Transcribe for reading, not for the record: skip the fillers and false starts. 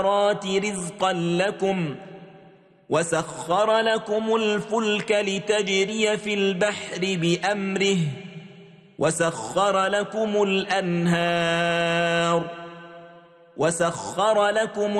رزقا لكم وسخر لكم الفلك لتجري في البحر بأمره وسخر لكم الأنهار وسخر لكم